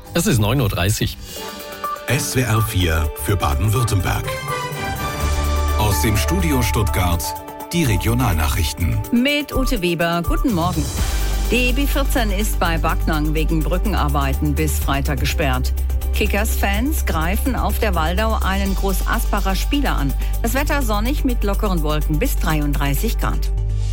Es ist 9:30 Uhr. SWR 4 für Baden-Württemberg. Aus dem Studio Stuttgart die Regionalnachrichten. Mit Ute Weber, guten Morgen. Die B14 ist bei Backnang wegen Brückenarbeiten bis Freitag gesperrt. Kickers-Fans greifen auf der Waldau einen Großaspacher Spieler an. Das Wetter sonnig mit lockeren Wolken bis 33 Grad.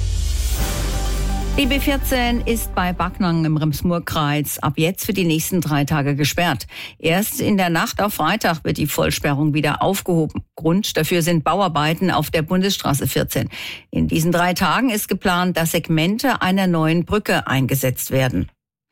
Die B14 ist bei Backnang im Rems-Murr-Kreis ab jetzt für die nächsten 3 Tage gesperrt. Erst in der Nacht auf Freitag wird die Vollsperrung wieder aufgehoben. Grund dafür sind Bauarbeiten auf der Bundesstraße 14. In diesen 3 Tagen ist geplant, dass Segmente einer neuen Brücke eingesetzt werden.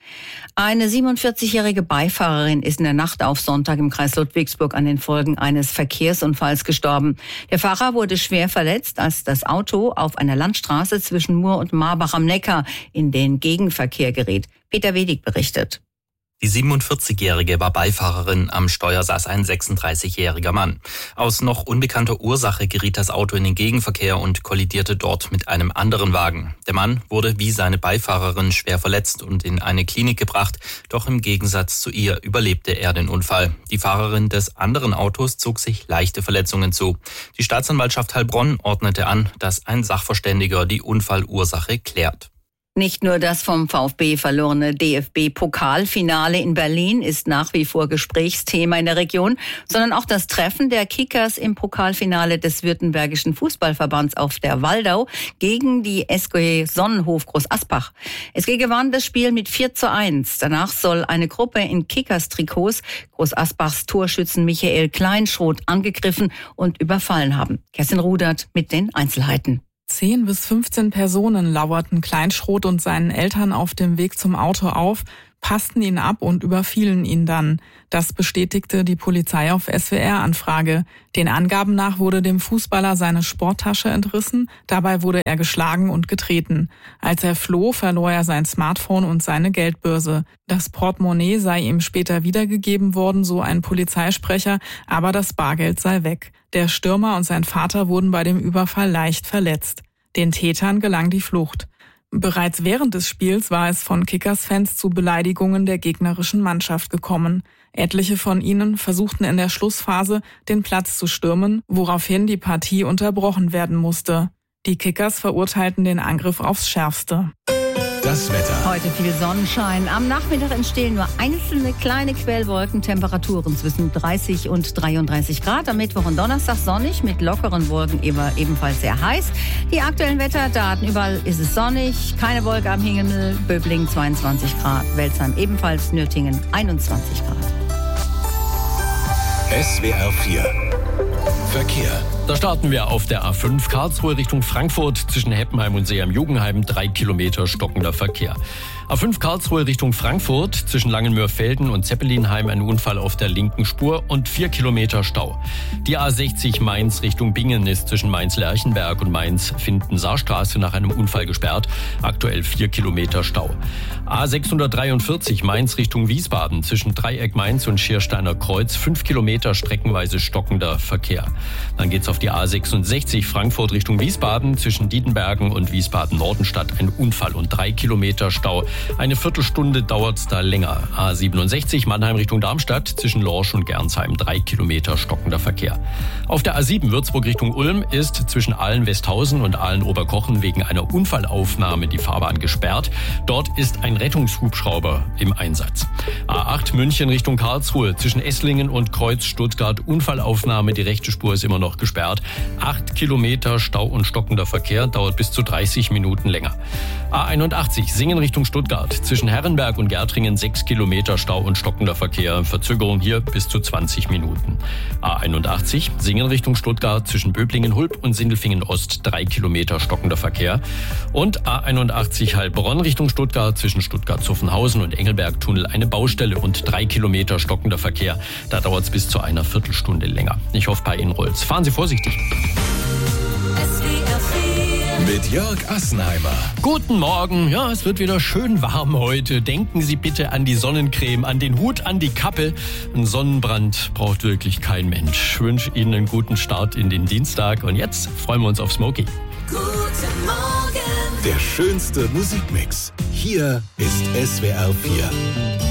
Eine 47-jährige Beifahrerin ist in der Nacht auf Sonntag im Kreis Ludwigsburg an den Folgen eines Verkehrsunfalls gestorben. Der Fahrer wurde schwer verletzt, als das Auto auf einer Landstraße zwischen Murr und Marbach am Neckar in den Gegenverkehr gerät. Peter Wedig berichtet. Die 47-Jährige war Beifahrerin, am Steuer saß ein 36-jähriger Mann. Aus noch unbekannter Ursache geriet das Auto in den Gegenverkehr und kollidierte dort mit einem anderen Wagen. Der Mann wurde wie seine Beifahrerin schwer verletzt und in eine Klinik gebracht, doch im Gegensatz zu ihr überlebte er den Unfall. Die Fahrerin des anderen Autos zog sich leichte Verletzungen zu. Die Staatsanwaltschaft Heilbronn ordnete an, dass ein Sachverständiger die Unfallursache klärt. Nicht nur das vom VfB verlorene DFB-Pokalfinale in Berlin ist nach wie vor Gesprächsthema in der Region, sondern auch das Treffen der Kickers im Pokalfinale des Württembergischen Fußballverbands auf der Waldau gegen die SG Sonnenhof Großaspach. SG gewann das Spiel mit 4:1. Danach soll eine Gruppe in Kickers-Trikots Großaspachs Torschützen Michael Kleinschroth angegriffen und überfallen haben. Kerstin Rudert mit den Einzelheiten. 10 bis 15 Personen lauerten Kleinschroth und seinen Eltern auf dem Weg zum Auto auf, passten ihn ab und überfielen ihn dann. Das bestätigte die Polizei auf SWR-Anfrage. Den Angaben nach wurde dem Fußballer seine Sporttasche entrissen, dabei wurde er geschlagen und getreten. Als er floh, verlor er sein Smartphone und seine Geldbörse. Das Portemonnaie sei ihm später wiedergegeben worden, so ein Polizeisprecher, aber das Bargeld sei weg. Der Stürmer und sein Vater wurden bei dem Überfall leicht verletzt. Den Tätern gelang die Flucht. Bereits während des Spiels war es von Kickers-Fans zu Beleidigungen der gegnerischen Mannschaft gekommen. Etliche von ihnen versuchten in der Schlussphase, den Platz zu stürmen, woraufhin die Partie unterbrochen werden musste. Die Kickers verurteilten den Angriff aufs Schärfste. Das Wetter. Heute viel Sonnenschein. Am Nachmittag entstehen nur einzelne kleine Quellwolken. Temperaturen zwischen 30 und 33 Grad. Am Mittwoch und Donnerstag sonnig mit lockeren Wolken, ebenfalls sehr heiß. Die aktuellen Wetterdaten. Überall ist es sonnig. Keine Wolke am Himmel. Böblingen 22 Grad. Welzheim ebenfalls. Nürtingen 21 Grad. SWR 4 Verkehr. Da starten wir auf der A5 Karlsruhe Richtung Frankfurt zwischen Heppenheim und See am Jugenheim. 3 Kilometer stockender Verkehr. A5 Karlsruhe Richtung Frankfurt zwischen Langenmörfelden und Zeppelinheim ein Unfall auf der linken Spur und 4 Kilometer Stau. Die A60 Mainz Richtung Bingen ist zwischen Mainz-Lerchenberg und Mainz-Finden-Saarstraße nach einem Unfall gesperrt. Aktuell 4 Kilometer Stau. A643 Mainz Richtung Wiesbaden zwischen Dreieck Mainz und Schiersteiner Kreuz 5 Kilometer streckenweise stockender Verkehr. Dann geht's auf die A66 Frankfurt Richtung Wiesbaden zwischen Dietenbergen und Wiesbaden-Nordenstadt ein Unfall und 3 Kilometer Stau. Eine Viertelstunde dauert's da länger. A67 Mannheim Richtung Darmstadt zwischen Lorsch und Gernsheim 3 Kilometer stockender Verkehr. Auf der A7 Würzburg Richtung Ulm ist zwischen Aalen-Westhausen und Aalen-Oberkochen wegen einer Unfallaufnahme die Fahrbahn gesperrt. Dort ist ein Rettungshubschrauber im Einsatz. A8 München Richtung Karlsruhe zwischen Esslingen und Kreuz Stuttgart Unfallaufnahme. Die rechte Spur ist immer noch gesperrt. 8 Kilometer Stau und stockender Verkehr dauert bis zu 30 Minuten länger. A81 Singen Richtung Stuttgart zwischen Herrenberg und Gärtringen 6 Kilometer Stau und stockender Verkehr. Verzögerung hier bis zu 20 Minuten. A81 Singen Richtung Stuttgart zwischen Böblingen-Hulb und Sindelfingen-Ost 3 Kilometer stockender Verkehr. Und A81 Heilbronn Richtung Stuttgart zwischen Stuttgart-Zuffenhausen und Engelberg-Tunnel eine Baustelle und 3 Kilometer stockender Verkehr. Da dauert es bis zu einer Viertelstunde länger. Ich hoffe, bei Ihnen rollt's. Fahren Sie vorsichtig. Mit Jörg Assenheimer. Guten Morgen. Ja, es wird wieder schön warm heute. Denken Sie bitte an die Sonnencreme, an den Hut, an die Kappe. Ein Sonnenbrand braucht wirklich kein Mensch. Ich wünsche Ihnen einen guten Start in den Dienstag. Und jetzt freuen wir uns auf Smokey. Guten Morgen. Der schönste Musikmix. Hier ist SWR 4.